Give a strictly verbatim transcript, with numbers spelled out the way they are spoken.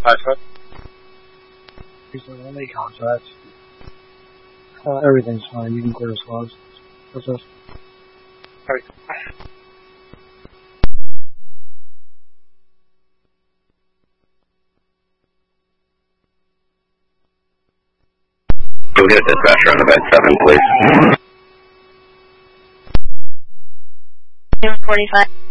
contract? He's the only contract. Uh, everything's fine. You can clear his logs. What's this? Alright. Go get dispatcher on event seven, please. forty-five.